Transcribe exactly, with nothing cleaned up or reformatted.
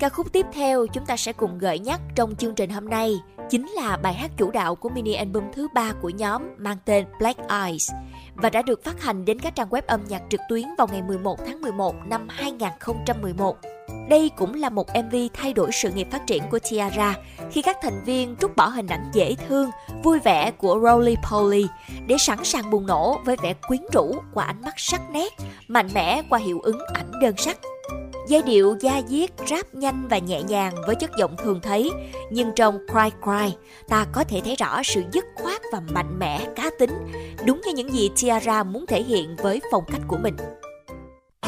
Ca khúc tiếp theo chúng ta sẽ cùng gợi nhắc trong chương trình hôm nay chính là bài hát chủ đạo của mini album thứ ba của nhóm mang tên Black Eyes và đã được phát hành đến các trang web âm nhạc trực tuyến vào ngày mười một tháng mười một năm hai nghìn không trăm mười một. Đây cũng là một em vê thay đổi sự nghiệp phát triển của Tiara khi các thành viên trút bỏ hình ảnh dễ thương, vui vẻ của Roly Poly để sẵn sàng bùng nổ với vẻ quyến rũ qua ánh mắt sắc nét, mạnh mẽ qua hiệu ứng ảnh đơn sắc. Giai điệu da diết, rap nhanh và nhẹ nhàng với chất giọng thường thấy, nhưng trong Cry Cry, ta có thể thấy rõ sự dứt khoát và mạnh mẽ cá tính, đúng như những gì Tiara muốn thể hiện với phong cách của mình.